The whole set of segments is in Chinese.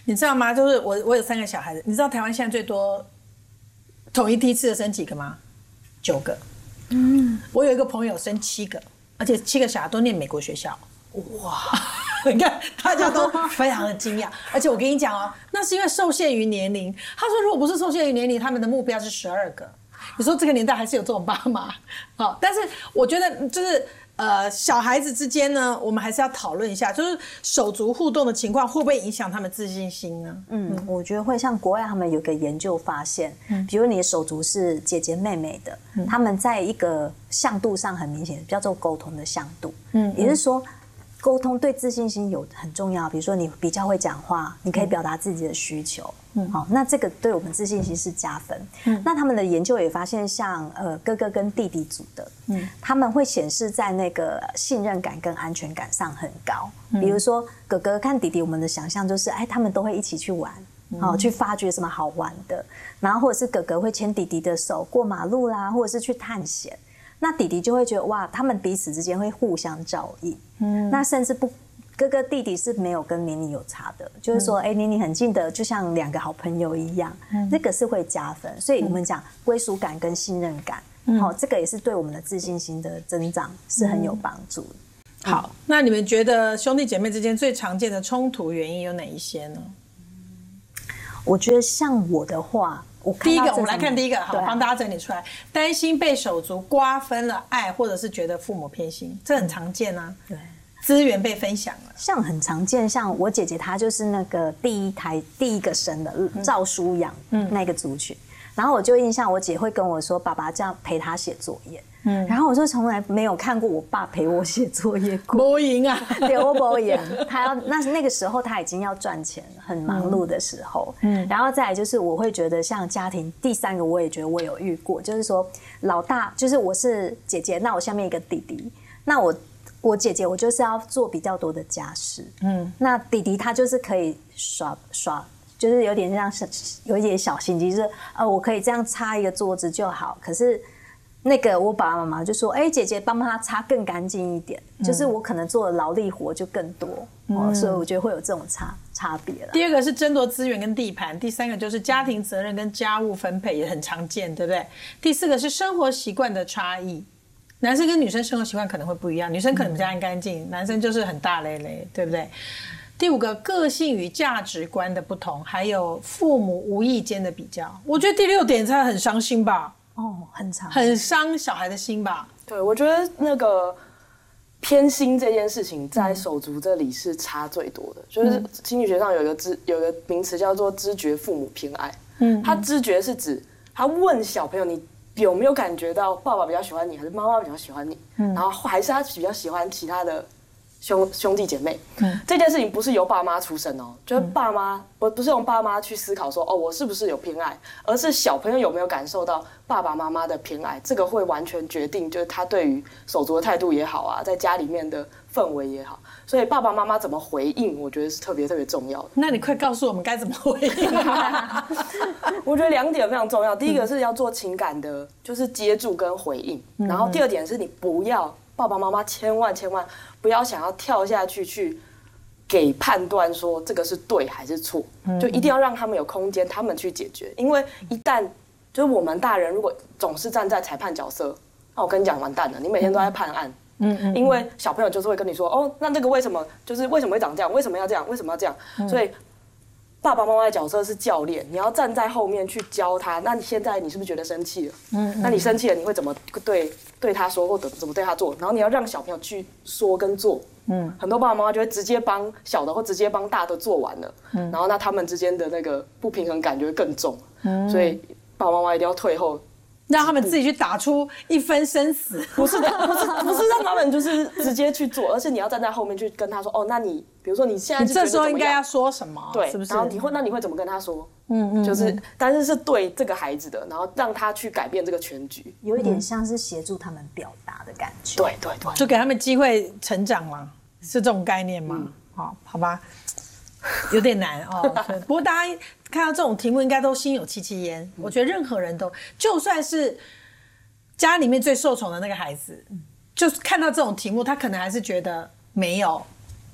你知道吗？就是我有3个小孩子，你知道台湾现在最多统一梯次的生几个吗？9个。我有一个朋友生7个，而且7个小孩都念美国学校。哇！你看大家都非常的惊讶，而且我跟你讲哦，那是因为受限于年龄。他说如果不是受限于年龄，他们的目标是12个。你说这个年代还是有这种爸妈，好，但是我觉得就是小孩子之间呢，我们还是要讨论一下，就是手足互动的情况会不会影响他们自信心呢？ 我觉得会。像国外他们有个研究发现，比如你的手足是姐姐妹妹的，他们在一个向度上很明显，叫做沟通的向度，也就是说。沟通对自信心有很重要，比如说你比较会讲话，你可以表达自己的需求，那这个对我们自信心是加分。那他们的研究也发现，像哥哥跟弟弟组的，他们会显示在那个信任感跟安全感上很高。比如说哥哥看弟弟，我们的想象就是，他们都会一起去玩，去发掘什么好玩的，然后或者是哥哥会牵弟弟的手过马路啦，或者是去探险。那弟弟就会觉得哇，他们彼此之间会互相照应，那甚至哥哥弟弟是没有跟年龄有差的，就是说，年龄很近的，就像2个好朋友一样，那个是会加分。所以我们讲归属感跟信任感，这个也是对我们的自信心的增长是很有帮助的。 好，那你们觉得兄弟姐妹之间最常见的冲突原因有哪一些呢？ 我觉得像我的话。 第一个，我们来看第一个，好，帮大家整理出来。担心被手足瓜分了爱，或者是觉得父母偏心，这很常见啊。对，资源被分享了， 像很常见，像我姐姐她就是那个第一个生的赵书养那个族群，然后我就印象我姐会跟我说，爸爸这样陪她写作业。然后我就从来没有看过我爸陪我写作业过， 没赢啊， 对，我没赢。他那个时候他已经要赚钱，很忙碌的时候。然后再来就是我会觉得像家庭，第3个我也觉得我有遇过，就是说老大就是我是姐姐，那我下面一个弟弟，那我姐姐我就是要做比较多的家事，那弟弟他就是可以耍。就是有点像有一点小心机，就是我可以这样擦一个桌子就好，可是。那个我爸爸妈妈就说，姐姐帮他擦更干净一点，就是我可能做的劳力活就更多，所以我觉得会有这种差别了。 第2个是争夺资源跟地盘，第3个就是家庭责任跟家务分配也很常见，对不对？第4个是生活习惯的差异，男生跟女生生活习惯可能会不一样，女生可能比较爱干净，男生就是很大咧咧，对不对？第5个个性与价值观的不同，还有父母无意间的比较。我觉得第6点才很伤心吧。很伤小孩的心吧。 对，我觉得那个偏心这件事情在手足这里是差最多的。就是心理学上有一个名词叫做知觉父母偏爱。他知觉是指他问小朋友你有没有感觉到爸爸比较喜欢你，还是妈妈比较喜欢你，然后还是他比较喜欢其他的兄弟姐妹。这件事情不是由爸妈出生哦，就是爸妈不是用爸妈去思考说我是不是有偏爱，而是小朋友有没有感受到爸爸妈妈的偏爱，这个会完全决定就是他对于手足的态度也好啊，在家里面的氛围也好，所以爸爸妈妈怎么回应，我觉得是特别特别重要的。 那你快告诉我们该怎么回应我觉得2点非常重要，第一个是要做情感的，就是接住跟回应，然后第2点是你不要。爸爸妈妈千万不要想要跳下去给判断说这个是对还是错，就一定要让他们有空间，他们去解决。因为一旦就是我们大人如果总是站在裁判角色，那我跟你讲完蛋了，你每天都在判案。因为小朋友就是会跟你说那这个为什么会长这样，为什么要这样，为什么要这样，所以。爸爸妈妈的角色是教练，你要站在后面去教他。那你现在你是不是觉得生气了？那你生气了，你会怎么对他说，或者怎么对他做？然后你要让小朋友去说跟做。很多爸爸妈妈就会直接帮小的或直接帮大的做完了，然后那他们之间的那个不平衡感就会更重。所以爸爸妈妈一定要退后。 让他们自己去打出一分生死， 不是的，不是让他们就是直接去做，而是你要站在后面去跟他说，那你比如说你现在你这时候应该要说什么， 对， 是不是？ 然后你会怎么跟他说？就是但是是对这个孩子的，然后让他去改变这个全局， 有一点像是协助他们表达的感觉。 对， 就给他们机会成长嘛，是这种概念吗？好吧，有点难哦。不过大家看到这种题目应该都心有戚戚焉。我觉得任何人都，就算是家里面最受宠的那个孩子，就看到这种题目，他可能还是觉得没有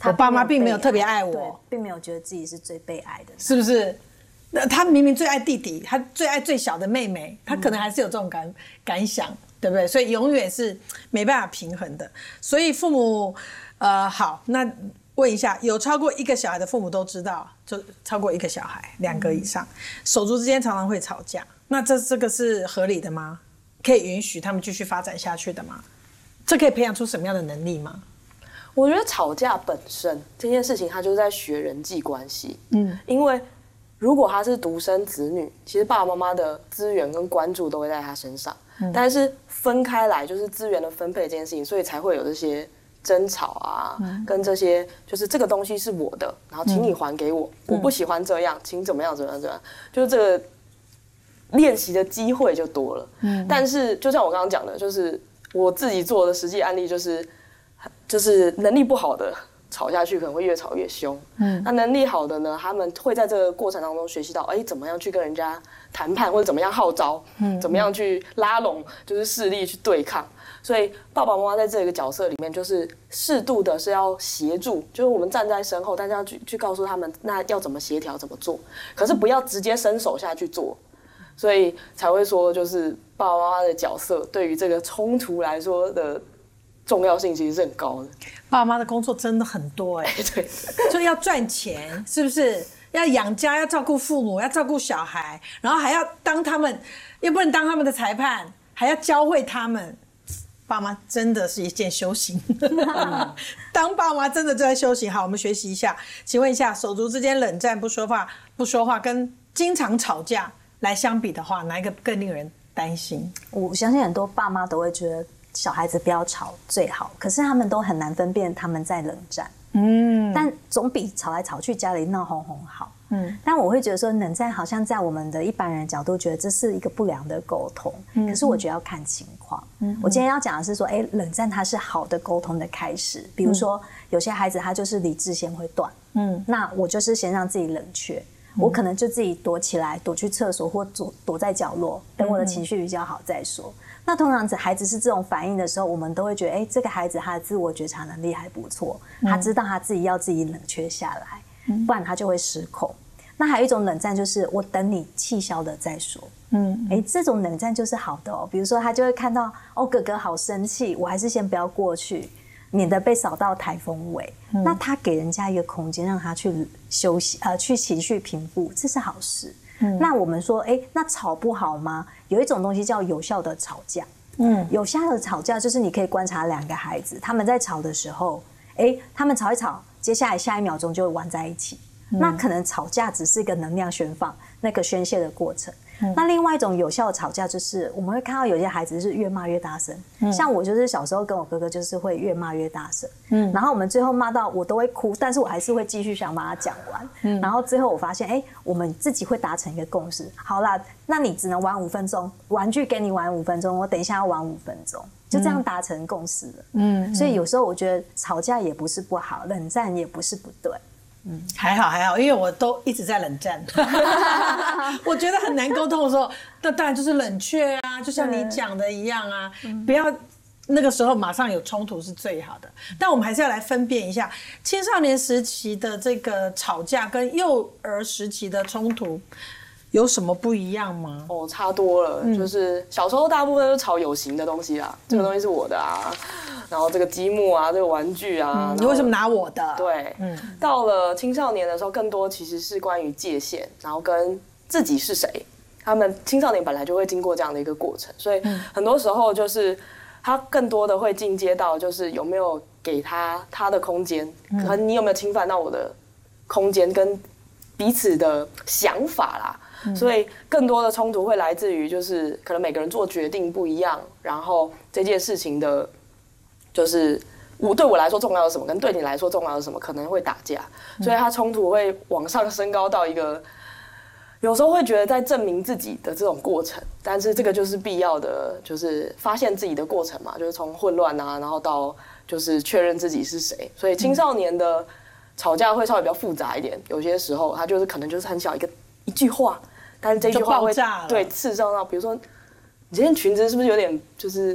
我爸妈并没有特别爱我， 对，并没有觉得自己是最被爱的， 是不是？那他明明最爱弟弟，他最爱最小的妹妹，他可能还是有这种感想，对不对？所以永远是没办法平衡的。所以父母，好，那问一下，有超过1个小孩的父母都知道，就超过1个小孩，2个以上，手足之间常常会吵架，那这个是合理的吗？可以允许他们继续发展下去的吗？这可以培养出什么样的能力吗？ 我觉得吵架本身这件事情，它就是在学人际关系。因为如果他是独生子女，其实爸爸妈妈的资源跟关注都会在他身上。但是分开来，就是资源的分配这件事情，所以才会有这些争吵啊，跟这些就是这个东西是我的，然后请你还给我，我不喜欢这样，请怎么样怎么样怎么样，就是这个练习的机会就多了。但是就像我刚刚讲的，就是我自己做的实际案例就是能力不好的吵下去可能会越吵越凶。那能力好的呢，他们会在这个过程当中学习到，怎么样去跟人家谈判，或者怎么样号召，怎么样去拉拢，就是势力去对抗。所以爸爸妈妈在这个角色里面，就是适度的是要协助，就是我们站在身后，但是要去告诉他们，那要怎么协调，怎么做，可是不要直接伸手下去做。所以才会说，就是爸爸妈妈的角色对于这个冲突来说的重要性其实是很高的。 爸爸妈妈的工作真的很多对， 就要赚钱，是不是？要养家，要照顾父母，要照顾小孩，然后还要当他们，又不能当他们的裁判，还要教会他们。爸妈真的是一件修行，当爸妈真的就在修行。好，我们学习一下。请问一下，手足之间冷战不说话，跟经常吵架来相比的话，哪一个更令人担心？ 我相信很多爸妈都会觉得小孩子不要吵最好，可是他们都很难分辨他们在冷战。但总比吵来吵去家里闹哄哄好。但我会觉得说冷战好像在我们的一般人角度觉得这是一个不良的沟通，可是我觉得要看情况。我今天要讲的是说，冷战它是好的沟通的开始。比如说有些孩子他就是理智先会断，那我就是先让自己冷却，我可能就自己躲起来，躲去厕所或躲在角落，等我的情绪比较好再说。那通常孩子是这种反应的时候，我们都会觉得，这个孩子他的自我觉察能力还不错，他知道他自己要自己冷却下来，不然他就会失控。那还有一种冷战，就是我等你气消了再说。这种冷战就是好的哦。比如说他就会看到哥哥好生气，我还是先不要过去，免得被扫到台风尾。那他给人家一个空间让他去休息，去情绪平复，这是好事。那我们说那吵不好吗？有一种东西叫有效的吵架。有效的吵架就是你可以观察2个孩子，他们在吵的时候，他们吵一吵，接下来下1秒钟就会玩在一起。那可能吵架只是一个能量宣放，那个宣泄的过程。那另外一种有效的吵架就是我们会看到有些孩子是越骂越大声，像我就是小时候跟我哥哥就是会越骂越大声，然后我们最后骂到我都会哭，但是我还是会继续想把它讲完，然后最后我发现我们自己会达成一个共识，好啦，那你只能玩5分钟，玩具给你玩5分钟，我等一下要玩5分钟，就这样达成共识了。所以有时候我觉得吵架也不是不好，冷战也不是不对。 还好，因为我都一直在冷战。我觉得很难沟通的时候，那当然就是冷却啊，就像你讲的一样啊，不要那个时候马上有冲突是最好的。但我们还是要来分辨一下青少年时期的这个吵架跟幼儿时期的冲突有什么不一样吗？ 差多了。就是小时候大部分都吵有形的东西啦，这个东西是我的啊，然后这个积木啊，这个玩具啊， 你为什么拿我的？ 对，到了青少年的时候，更多其实是关于界限，然后跟自己是谁。他们青少年本来就会经过这样的一个过程，所以很多时候就是他更多的会进阶到，就是有没有给他的空间，可能你有没有侵犯到我的空间跟彼此的想法啦。所以更多的冲突会来自于，就是可能每个人做决定不一样，然后这件事情的，就是对我来说重要的什么，跟对你来说重要的什么，可能会打架，所以他冲突会往上升高到一个，有时候会觉得在证明自己的这种过程，但是这个就是必要的，就是发现自己的过程嘛，就是从混乱啊，然后到就是确认自己是谁。所以青少年的吵架会稍微比较复杂一点，有些时候他就是可能就是很小一句话。但是这句话会对刺伤到，比如说你今天裙子是不是有点就是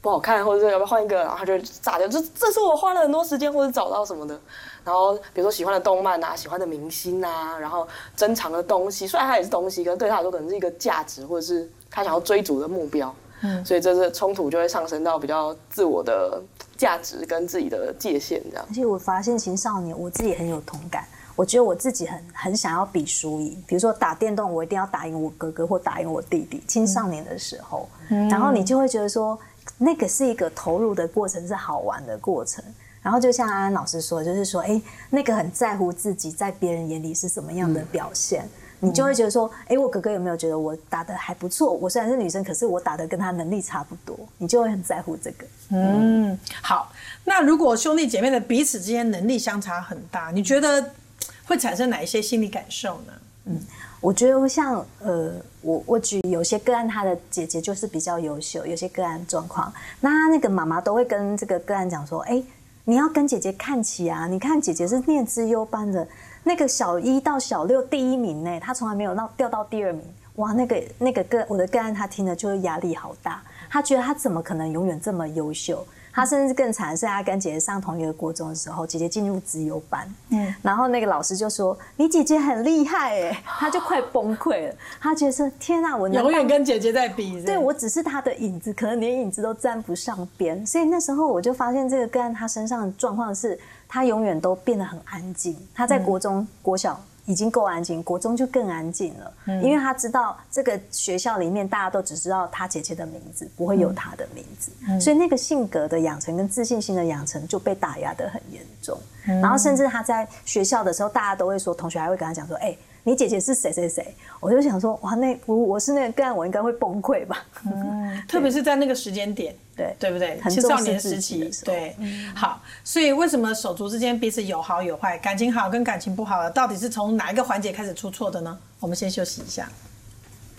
不好看，或者是要不要换一个，然后他就炸掉，这是我花了很多时间或者找到什么的。然后比如说喜欢的动漫啊，喜欢的明星啊，然后珍藏的东西，虽然它也是东西，可是对他来说可能是一个价值，或者是他想要追逐的目标。所以这是冲突就会上升到比较自我的价值跟自己的界限这样。 而且我发现青少年，我自己很有同感。我觉得我自己很想要比输赢，比如说打电动，我一定要打赢我哥哥或打赢我弟弟。青少年的时候，然后你就会觉得说，那个是一个投入的过程，是好玩的过程。然后就像安安老师说，就是说，那个很在乎自己在别人眼里是什么样的表现。你就会觉得说，我哥哥有没有觉得我打得还不错？我虽然是女生，可是我打得跟他能力差不多，你就会很在乎这个。 好，那如果兄弟姐妹的彼此之间能力相差很大，你觉得会产生哪一些心理感受呢？ 我觉得像我举有些个案，他的姐姐就是比较优秀，有些个案状况，那个妈妈都会跟这个个案讲说，你要跟姐姐看齐啊！你看姐姐是念资优班的，那个小1到小6第1名呢，她从来没有掉到第2名。哇，我的个案他听了就会压力好大，他觉得他怎么可能永远这么优秀？他甚至更惨的是，他跟姐姐上同一个国中的时候，姐姐进入资优班，然后那个老师就说：“你姐姐很厉害哎！”他就快崩溃了，他觉得说：“天啊，我永远跟姐姐在比。” 对，我只是她的影子，可能连影子都沾不上边。所以那时候我就发现，这个个案他身上的状况是，他永远都变得很安静。他在国中、国小已经够安静，国中就更安静了，因为他知道这个学校里面大家都只知道他姐姐的名字，不会有他的名字，所以那个性格的养成跟自信心的养成就被打压得很严重。然后甚至他在学校的时候，大家都会说，同学还会跟他讲说：“你姐姐是谁谁谁？”我就想说，哇，我是那个个案，我应该会崩溃吧？ 特别是在那个时间点，对不对？青少年时期，对，好，所以为什么手足之间彼此有好有坏，感情好跟感情不好的，到底是从哪一个环节开始出错的呢？我们先休息一下。